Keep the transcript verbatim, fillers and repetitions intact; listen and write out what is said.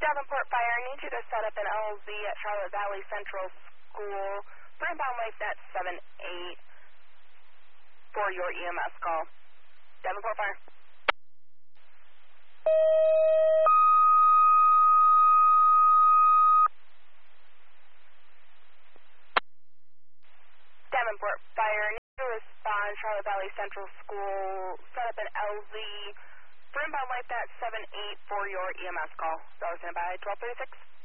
Davenport Fire, I need you to set up an L Z at Charlotte Valley Central School for inbound LifeNet seven eight for your E M S call. Davenport Fire. Davenport Fire, I need you to respond Charlotte Valley Central School, set up an L Z for inbound LifeNet seven eight for your E M S call. So I was in by twelve thirty-six.